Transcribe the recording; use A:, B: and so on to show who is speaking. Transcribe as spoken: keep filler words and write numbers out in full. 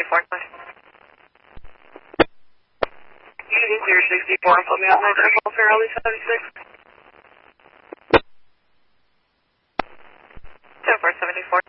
A: seventy-four. Unit zero sixty-four, put me on my triple for early seventy-six. ten four seventy-four.